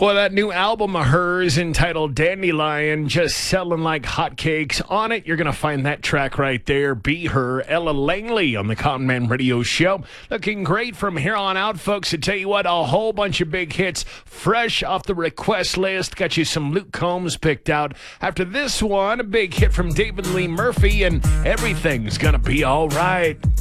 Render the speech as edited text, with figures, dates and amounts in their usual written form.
Well, that new album of hers entitled Dandelion, just selling like hotcakes. On it, you're going to find that track right there, Be Her, Ella Langley on the Common Man Radio Show. Looking great from here on out, folks. I tell you what, a whole bunch of big hits fresh off the request list. Got you some Luke Combs picked out. After this one, a big hit from David Lee Murphy, and Everything's Gonna Be All Right.